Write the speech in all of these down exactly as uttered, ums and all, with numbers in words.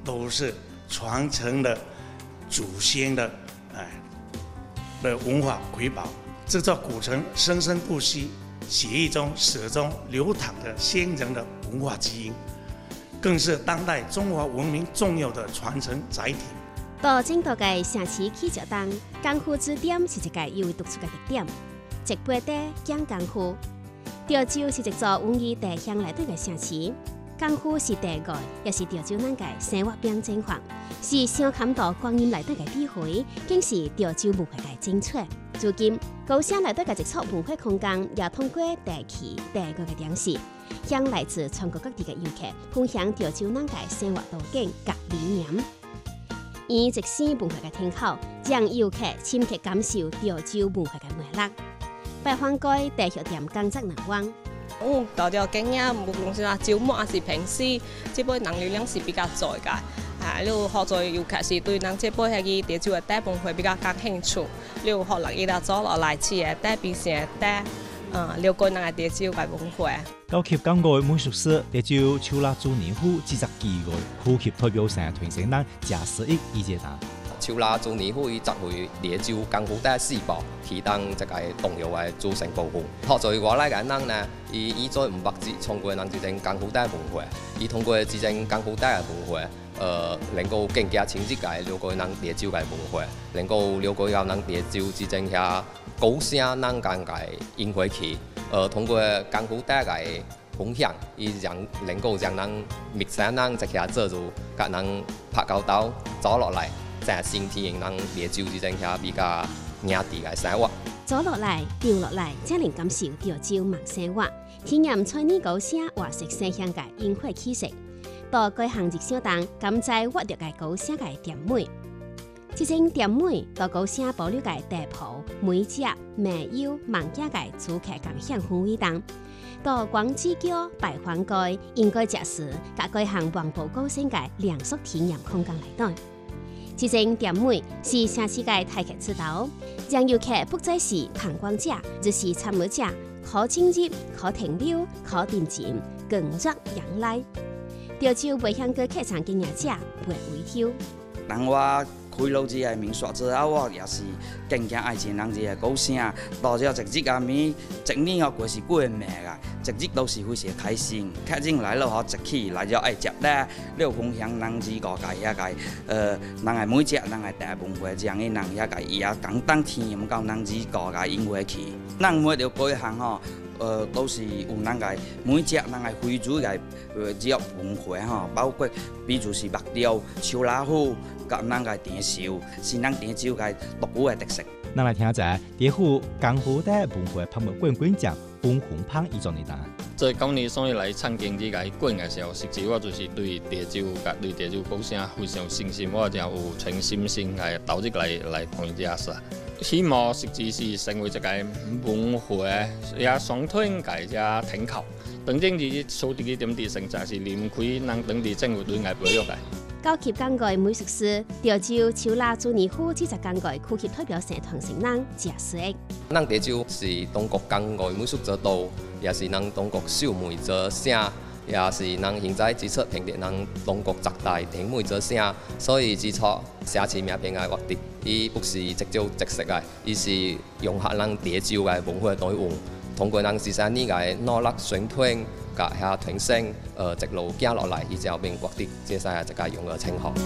都是传承了祖先的哎的文化瑰宝，制造古城生生不息，血液中始终流淌着先人的文化基因，更是当代中华文明重要的传承载体。 到整多个城市起脚当，功夫之点是一个又独出的特点。一杯茶讲功夫，潮州是一座文艺地乡内底的城市。功夫是地外，也是潮州人的生活标准化，是上坎道光阴内底的智慧，更是潮州文化的精粹。如今，高城内底的一处文化空间，也通过地区、地域的联系，向来自全国各地的游客分享潮州人的生活图景和理念。以一些文化的天口，让游客深刻感受潮州文化的魅力。拜访过地学店工作人员。 嗯，大家经验无论是話招募還是平時，這杯人流量是比較大嘅。啊，你好在尤其是對人這杯係潮州嘅茶文化比較感興趣，你可能伊拉做落來似嘅茶變成茶，嗯，了解人嘅潮州嘅文化。 高級港外美術師潮州秋辣豬年虎製作機會，呼吸代表性團成人假實益意見答。 秋辣豬年虎伊集會潮州功夫茶四寶，其當一個重要嘅組成部分。學在我來嘅人呢，伊伊在唔捌知通過人之間功夫茶文化，伊通過之間功夫茶嘅文化，呃，能夠更加清晰嘅了解人潮州嘅文化，能夠了解到人潮州之間遐高聲人間嘅音樂器，呃，通過功夫茶嘅分享，伊讓能夠讓人陌生人一下做住，甲人拍交道走落來。在身體人潮州之間遐比較野地嘅生活， 走落來、調落來，才能感受潮州慢生活，體驗菜呢高聲活色生香嘅音樂氣息。到各項日小檔，感知活躍嘅高聲嘅甜美。這種甜美到高聲保留嘅地鋪、美食、美優、萬家嘅主客共享氛圍檔。到廣子橋、白番街，應該食時，甲各項環保高聲嘅良宿體驗空間內底。這種甜美是城市嘅太客之道，讓遊客不再是旁觀者，而是參與者，可進入、可停留、可定情，更入人來。潮州未向過客場經驗者袂微挑。 人我開路子嘅民宿之後，我也是更加愛情人嘅高聲，到咗直接啊面，整年我過是過命噶，直接都是非常開心。客人來了後，一起來咗愛食咧，了分享人之個嘅遐個，呃，人嘅每隻人嘅大文化，將嘅人遐個也簡單體驗到人之個嘅音樂去。人每條各項吼。呃，都是有人個每隻人個非洲個呃只要文化吼，包括比如是木雕、秋老虎、甲人個電繡，是咱潮州個獨有嘅特色。 咱來聽一下潮府功夫茶文化拍賣冠軍獎翁洪芳伊狀嘅答案。 在今年所以來參競這個冠嘅時候，實際我就是對潮州甲對潮州高聲非常有信心，我真有全心心來投入來來碰這事。希望實際是成為一個文化也雙推嘅一個天口，當正是數啲嘅點啲成就係離唔開人當地政府對外培育嘅。 高級港外美術師潮州秋辣豬年虎製作港外區級代表性傳承人謝思益。 咱潮州是中國港外美術之都，也是咱中國秀美之城，也是咱現在支出評定咱中國十大甜美之城，所以支出城市名片嘅活動，伊不是直接直食嘅，伊是融合咱潮州嘅文化內容，通過咱十三年嘅努力宣傳。甲遐傳承，呃，一路行落來，伊才有變獲得接下來一個榮譽稱號。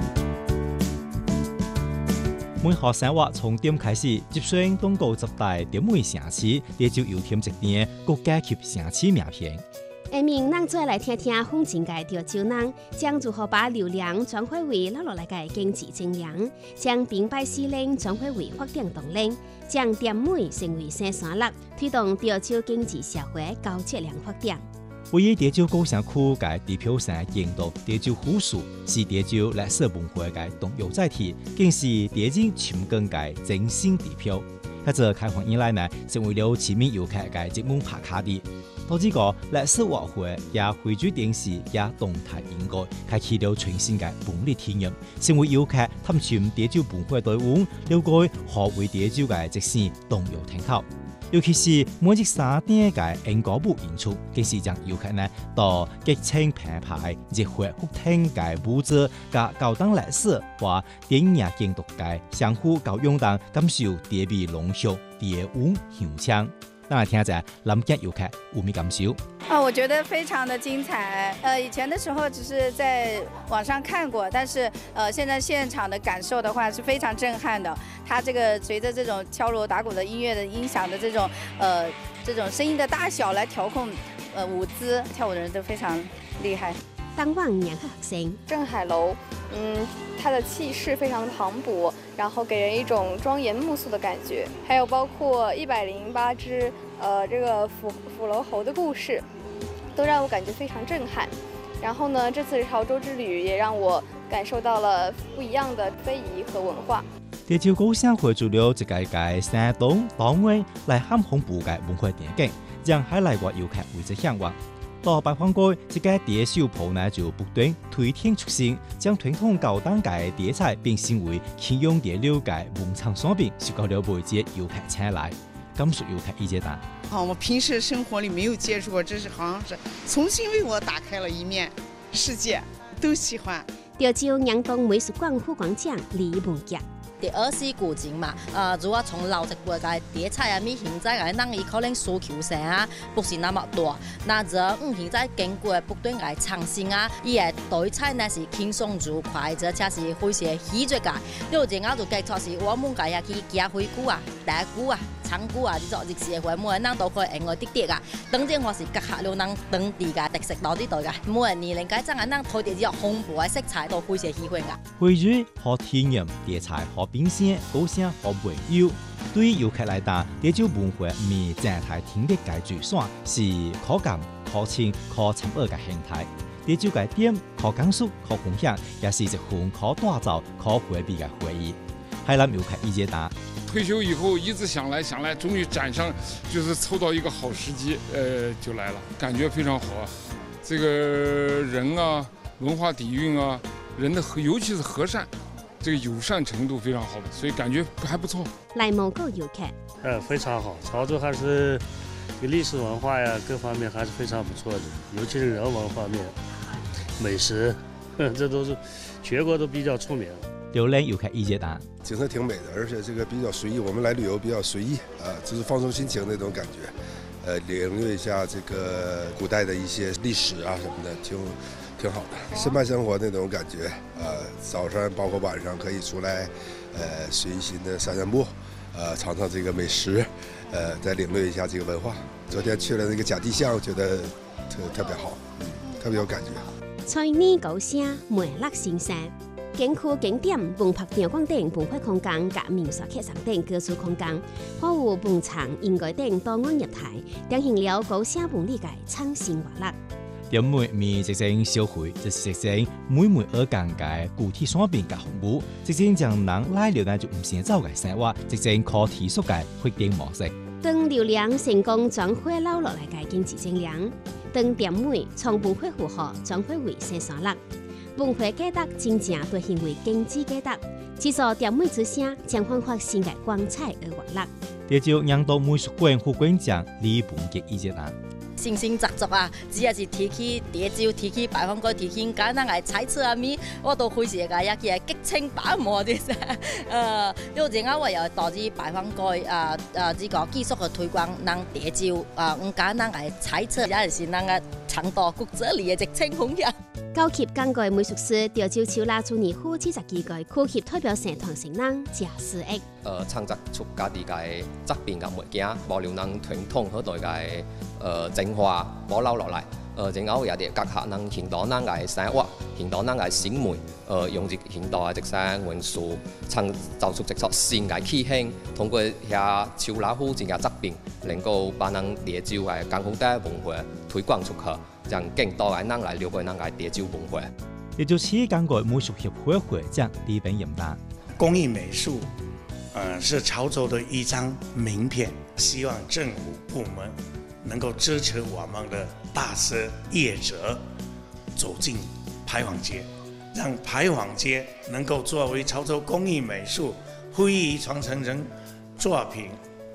每項生活從點開始，接選中國十大甜美城市，潮州又添一點國家級城市名片。 下面，咱再來聽聽風景嘅潮州人，將如何把流量轉化為落落來嘅經濟增量，將兵敗司令轉化為發展動力，將甜美成為生產力，推動潮州經濟社會高質量發展。 位於潮州高城區嘅地標性建築潮州府署，是潮州歷史文化嘅重要載體，更是潮人深耕嘅精神地標。喺這開放以來呢，成為了市民遊客嘅熱門打卡地。到這個歷史活會也匯聚電視也動態音樂，開啟了全新嘅本地體驗，成為遊客探尋潮州文化隊伍，了解何為潮州嘅精神重要天口。 尤其是每日三點嘅英歌舞演出，更是將遊客呢到激情澎湃、熱血沸騰嘅舞者、加高檔歷史或電影監督嘅相互交融當，感受地味濃縮、地溫香香。當然聽下南極遊客有咩感受？ 啊，我覺得非常的精彩。呃，以前的時候只是在網上看過，但是呃，現在現場的感受的話是非常震撼的。它這個隨着這種敲鑼打鼓的音樂的音響的這種呃這種聲音的大小來調控呃舞姿，跳舞的人都非常厲害。 當晚兩個學生， 鎮海樓，嗯，它的氣勢非常磅礴，然後給人一種莊嚴穆肅的感覺。還有包括一百零八隻呃這個斧斧樓猴的故事，都讓我感覺非常震撼。然後呢，這次潮州之旅也讓我感受到了不一樣的非遺和文化。 潮州高商會做了一個嘅山東當位來喊恐怖嘅文化電影，讓海內外遊客為之向往。到拜訪過這個蝶秀鋪呢，就不斷推天出新，將傳統高檔嘅碟菜變成為輕用碟料嘅文創產品，受到了外界遊客青睞。感受遊客意見大。 哦，我平時生活裡沒有接觸過，這是好像是重新為我打開了一面世界，都喜歡。 潮州陽東美術館副館長李文傑。 第二世古景嘛，呃，如果從老一輩嘅碟菜啊，咪現在嘅人伊可能需求性啊，不是那麼大。那這嗯現在經過不斷嘅創新啊，伊嘅對菜呢是輕鬆愉快，這才是非常喜悅嘅。因為陣間就計錯是我們家下去夾灰菇啊、大菇啊、長菇啊，呢種日式嘅話，每人都可以用來滴滴啊。當然我是結合了人當地嘅特色到呢度嘅，每年齡階層嘅人推啲啲豐富嘅色彩都非常喜歡嘅。 回語可體驗碟菜可冰鮮、高聲和美優，對於遊客來講，潮州文化咪正態天的嘅聚散是可感、可親、可參與嘅形態。潮州嘅點可講述、可分享，也是一份可打造、可回避嘅回憶。海南遊客意見大。 退休以後一直想來想來，終於趕上，就是湊到一個好時機，呃，就來了，感覺非常好啊。這個人啊，文化底蘊啊，人的尤其是和善。這個友善程度非常好，所以感覺還不錯。 來蒙古遊客， 呃，非常好。潮州還是歷史文化呀，各方面還是非常不錯的，尤其是人文方面，美食，這都是全國都比較出名。 榴蓮遊客意見大， 景色挺美的，而且這個比較隨意。我們來旅遊比較隨意啊，就是放鬆心情那種感覺。呃，領略一下這個古代的一些歷史啊什麼的，挺。挺好的，深派生活那種感覺，呃，早上包括晚上可以出來，呃，隨心的散散步，呃，嘗嘗這個美食，呃，再領略一下這個文化。昨天去了那個甲地巷，我覺得特特別好，嗯，特別有感覺。 在呢高聲梅勒先生，景區景點文博場館等文化空間及民俗客上等各處空間，包括文場、音樂等多案業態，展現了高聲文理嘅創新活力。 點每咪直正消費，就是直正每每而講嘅具體產品嘅服務，直正將人拉了呢就唔先走嘅生活，直正可提速嘅發展模式。 當流量成功轉化流落嚟嘅經濟增量，當點每從文化符號轉化為生產力，文化價值真正兌現為經濟價值，製造點每之聲將煥發新嘅光彩而活力。 潮州陽東美術館副館長李文傑意見啊。 形形雜雜啊，只係是提起潮州，提起拜訪過，提起簡單嘅菜色啊咪，我都開始個一嘅激情把握啲啫。呃，因為陣間我又導致拜訪過啊啊，呢個繼續去推廣咱潮州啊，咁簡單嘅菜色，也係咱嘅長度骨子裡嘅激情風格。 高級港國美術師潮州秋拉做年夫七十幾個區級代表社團成人謝思益。 呃，創作出家己嘅作品嘅物件，保留咱傳統好代嘅呃精華保留落來。呃，然後也啲結合咱現代咱嘅生活，現代咱嘅審美，呃，用住現代嘅即生元素，創造出一個新嘅氣象。通過遐秋老虎這個作品，能夠把咱潮州嘅江湖帶文化推廣出去。讓更多嘅人來了解咱嘅潮州文化。 也就是港國美術協會會長李炳嚴達， 工藝美術，呃，是潮州的一張名片。希望政府部門能夠支持我們的大師業者走進牌坊街，讓牌坊街能夠作為潮州工藝美術非遺傳承人作品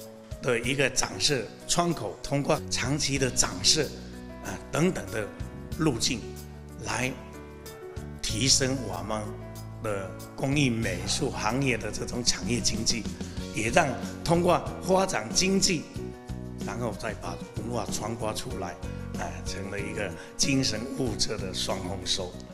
的一个展示窗口，通过长期的展示啊、呃、等等的路径，来提升我们的工艺美术行业的这种产业经济，也让通过发展经济，然后再把文化传播出来，啊、呃，成了一个精神物质的双丰收。